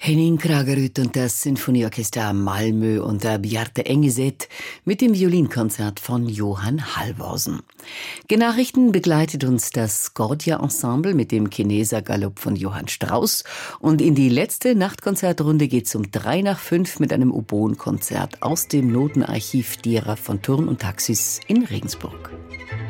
Henning Kragerüt und das Sinfonieorchester Malmö unter Bjarte Engeset mit dem Violinkonzert von Johann Halvorsen. Genachrichten begleitet uns das Scordia Ensemble mit dem Chineser Galopp von Johann Strauss. Und in die letzte Nachtkonzertrunde geht's um 5:03 mit einem Oboenkonzert aus dem Notenarchiv derer von Thurn und Taxis in Regensburg.